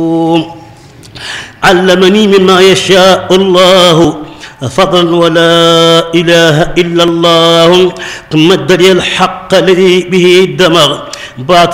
علمني مما يشاء الله فضلا ولا إله إلا الله ثم ادري الحق الذي به الدمغ